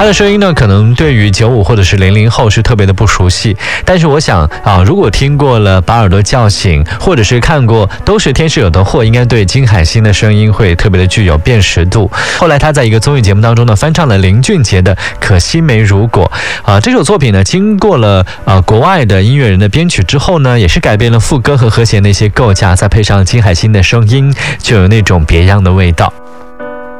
的声音呢，可能对于95或者是00后是特别的不熟悉，但是我想如果听过了《把耳朵叫醒》，或者是看过《都是天使有的祸》，应该对金海心的声音会特别的具有辨识度。后来他在一个综艺节目当中呢，翻唱了林俊杰的《可惜没如果》这首作品呢，经过了国外的音乐人的编曲之后呢，也是改变了副歌和和弦的一些构架，再配上金海心的声音，就有那种别样的味道。